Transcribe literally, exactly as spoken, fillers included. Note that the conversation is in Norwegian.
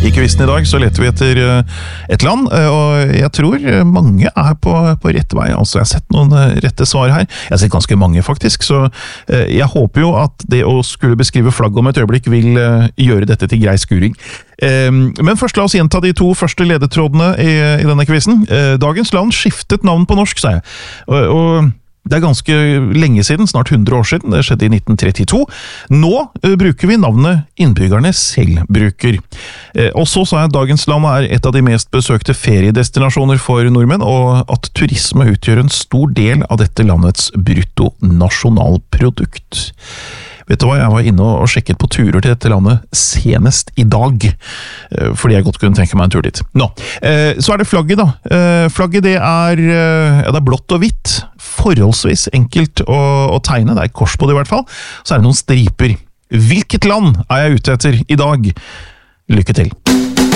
I quizen I dag så leter vi etter et land, og jeg tror mange er på, på rett vei. Altså, jeg har sett noen rette svar her. Jeg har sett ganske mange faktisk, så jeg håper jo at det å skulle beskrive flagg om et øyeblikk vil gjøre dette til grei skuring. Men først la oss gjenta de to første ledetrådene i, i denne quizen. Dagens land skiftet navn på norsk, sa jeg. Og, og det er ganske lenge siden, snart hundre år siden, det skjedde i nitten trettito. Nå uh, bruker vi navnet innbyggerne selv bruker. Eh, også sa jeg at dagens land er et av de mest besøkte feriedestinasjoner for nordmenn, og at turisme utgjør en stor del av dette landets bruttonasjonalprodukt. Vet du hva, jeg var inne og sjekket på turer til dette landet senest I dag, fordi jeg godt kunne tenke meg en tur dit. Nå, så er det flagget da. Flagget det er, ja, det er blått og hvitt, forholdsvis enkelt å, å tegne, det er kors på det I hvert fall, så er det noen striper. Hvilket land er jeg ute etter I dag? Lykke til!